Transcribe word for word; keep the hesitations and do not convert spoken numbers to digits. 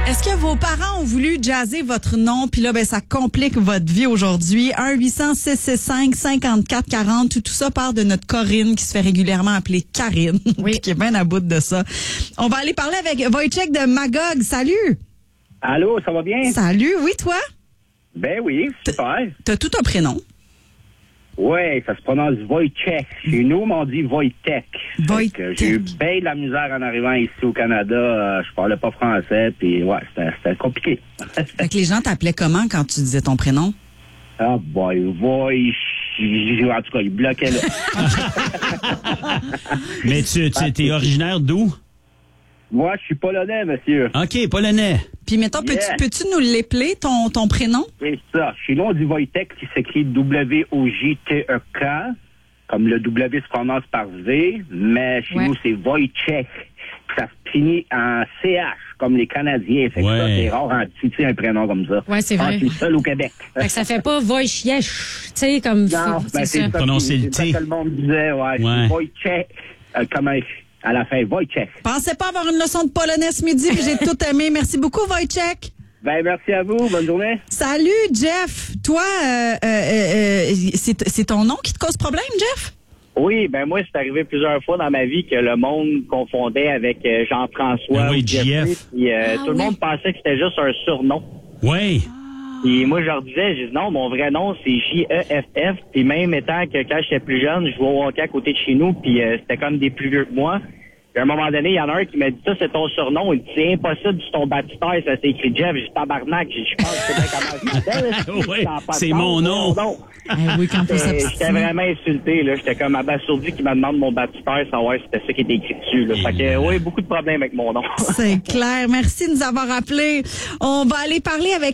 Est-ce que vos parents ont voulu jazzer votre nom, puis là, ben ça complique votre vie aujourd'hui? un huit cents six six cinq cinquante-quatre quarante, tout, tout ça part de notre Corinne qui se fait régulièrement appeler Karine, oui. qui est bien à bout de ça. On va aller parler avec Wojciech de Magog. Salut! Allô, ça va bien? Salut, oui, toi? Ben oui, super. T'as tout un prénom? Oui, ça se prononce Wojciech. Chez nous, on dit Wojtek. Wojtek. J'ai eu bien de la misère en arrivant ici au Canada. Euh, je parlais pas français, puis ouais, c'était, c'était compliqué. Fait que les gens t'appelaient comment quand tu disais ton prénom? Ah boy, Woj... En tout cas, ils bloquaient là. Mais tu, tu t'es originaire d'où? Moi, je suis polonais, monsieur. OK, polonais. Puis, mettons, Yeah. peux-tu, peux-tu nous l'épeler, ton, ton prénom? C'est ça. Chez nous, on dit Wojtek, qui s'écrit W O J T E K. Comme le W se prononce par V, mais chez Ouais. nous, c'est Wojciech. Puis ça se finit en C H, comme les Canadiens. Fait que Ouais. ça, c'est rare en Titi, un prénom comme ça. Ouais, c'est Ah, vrai. c'est le seul au Québec. Fait que ça fait pas Wojciech, tu sais, comme... Non, c'est ben, c'est ça. ça. Prononcer qui- le c'est T. ça que le monde disait, ouais. Ouais. C'est Wojciech, euh, comme un- à la fin, Wojciech. Pensez pas avoir une leçon de polonais ce midi, puis j'ai tout aimé. Merci beaucoup, Wojciech. Ben, merci à vous. Bonne journée. Salut, Jeff. Toi, euh, euh, euh, c'est, c'est ton nom qui te cause problème, Jeff? Oui, ben moi, c'est arrivé plusieurs fois dans ma vie que le monde confondait avec euh, Jean-François Ah oui, ou Jeffrey, J F. puis euh, Ah tout le oui. monde pensait que c'était juste un surnom. Oui. Puis moi, je leur disais, je dis non, mon vrai nom, c'est J E F F. Puis même étant que quand j'étais plus jeune, je jouais au hockey à côté de chez nous, puis euh, c'était comme des plus vieux que moi. Puis à un moment donné, il y en a un qui m'a dit, ça, c'est ton surnom. Il dit, c'est impossible, c'est ton baptistère, ça s'est écrit Jeff. J'ai dit, tabarnak, J'ai dit, je pense que c'est bien comment je m'appelle. Oui, Ça a pas de c'est sens, mon nom. non. Eh oui, quand on J'étais j'étais s'abstine. vraiment insulté, là. J'étais comme abasourdi qui me demande mon baptistère, savoir si c'était ça qui était écrit dessus, là. Fait que, oui, beaucoup de problèmes avec mon nom. C'est clair. Merci de nous avoir appelés. On va aller parler avec